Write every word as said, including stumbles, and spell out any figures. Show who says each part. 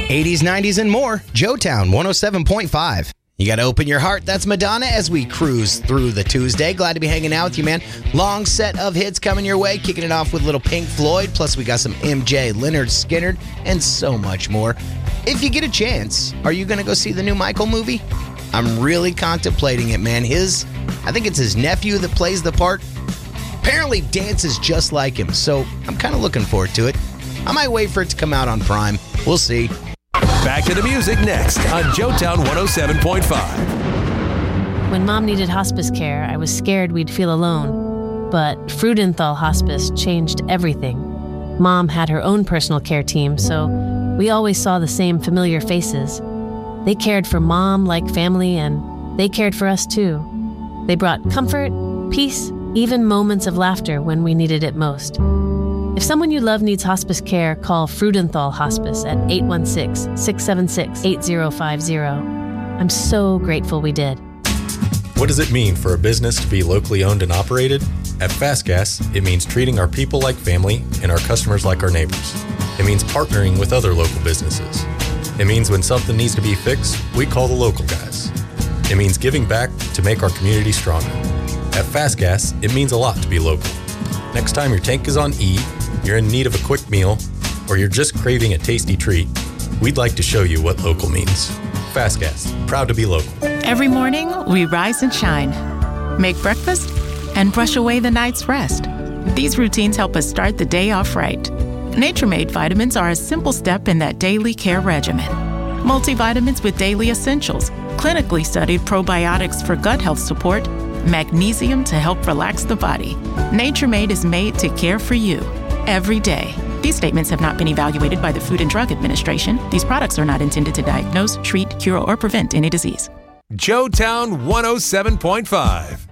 Speaker 1: eighties, nineties, and more. Joetown one oh seven point five. You got to open your heart. That's Madonna as we cruise through the Tuesday. Glad to be hanging out with you, man. Long set of hits coming your way. Kicking it off with little Pink Floyd. Plus, we got some M J, Leonard Skinner, and so much more. If you get a chance, are you going to go see the new Michael movie? I'm really contemplating it, man. His, I think it's his nephew that plays the part. Apparently dances just like him, so I'm kind of looking forward to it. I might wait for it to come out on Prime. We'll see.
Speaker 2: Back to the music next on Joetown one oh seven point five.
Speaker 3: When Mom needed hospice care, I was scared we'd feel alone. But Freudenthal Hospice changed everything. Mom had her own personal care team, so we always saw the same familiar faces. They cared for Mom like family, and they cared for us too. They brought comfort, peace, even moments of laughter when we needed it most. If someone you love needs hospice care, call Freudenthal Hospice at eight one six, six seven six, eight zero five zero. I'm so grateful we did.
Speaker 4: What does it mean for a business to be locally owned and operated? At Fast Gas, it means treating our people like family and our customers like our neighbors. It means partnering with other local businesses. It means when something needs to be fixed, we call the local guys. It means giving back to make our community stronger. At Fast Gas, it means a lot to be local. Next time your tank is on E, you're in need of a quick meal, or you're just craving a tasty treat, we'd like to show you what local means. Fast Gas, proud to be local.
Speaker 5: Every morning, we rise and shine, make breakfast, and brush away the night's rest. These routines help us start the day off right. Nature-Made vitamins are a simple step in that daily care regimen. Multivitamins with daily essentials, clinically studied probiotics for gut health support, magnesium to help relax the body. Nature-Made is made to care for you every day. These statements have not been evaluated by the Food and Drug Administration. These products are not intended to diagnose, treat, cure, or prevent any disease.
Speaker 2: Joetown one oh seven point five.